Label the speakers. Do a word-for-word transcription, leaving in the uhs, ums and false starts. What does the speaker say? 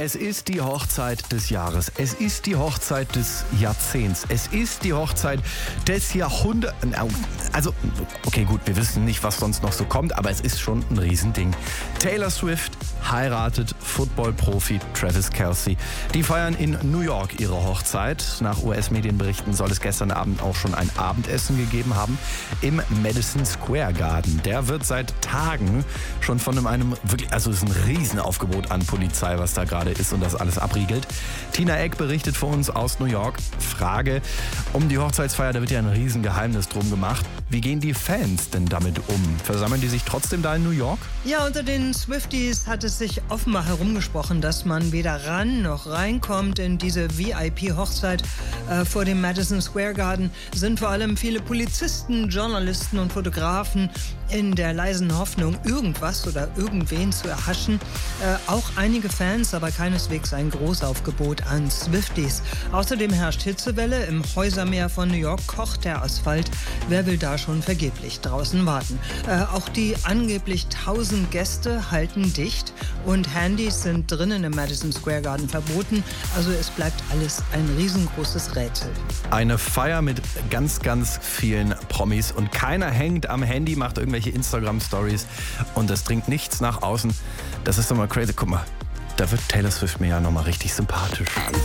Speaker 1: Es ist die Hochzeit des Jahres. Es ist die Hochzeit des Jahrzehnts. Es ist die Hochzeit des Jahrhunderts. Also, okay, gut, wir wissen nicht, was sonst noch so kommt, aber es ist schon ein Riesending. Taylor Swift heiratet Football-Profi Travis Kelce. Die feiern in New York ihre Hochzeit. Nach U S-Medienberichten soll es gestern Abend auch schon ein Abendessen gegeben haben im Madison Square Garden. Der wird seit Tagen schon von einem wirklich, also es ist ein Riesenaufgebot an Polizei, was da gerade ist und das alles abriegelt. Tina Eck berichtet für uns aus New York. Frage, um die Hochzeitsfeier, da wird ja ein Riesengeheimnis drum gemacht. Wie gehen die Fans denn damit um? Versammeln die sich trotzdem da in New York?
Speaker 2: Ja, unter den Swifties hat es sich offenbar herumgesprochen, dass man weder ran noch reinkommt in diese V I P-Hochzeit äh, vor dem Madison Square Garden. Sind vor allem viele Polizisten, Journalisten und Fotografen in der leisen Hoffnung, irgendwas oder irgendwen zu erhaschen. Äh, auch einige Fans, aber keineswegs ein Großaufgebot an Swifties. Außerdem herrscht Hitzewelle. Im Häusermeer von New York kocht der Asphalt. Wer will da schon vergeblich draußen warten? Äh, auch die angeblich tausend Gäste halten dicht und Handys sind drinnen im Madison Square Garden verboten. Also es bleibt alles ein riesengroßes Rätsel.
Speaker 1: Eine Feier mit ganz, ganz vielen Promis und keiner hängt am Handy, macht irgendwelche Instagram-Stories und das dringt nichts nach außen. Das ist doch mal crazy. Guck mal, da wird Taylor Swift mir ja nochmal richtig sympathisch.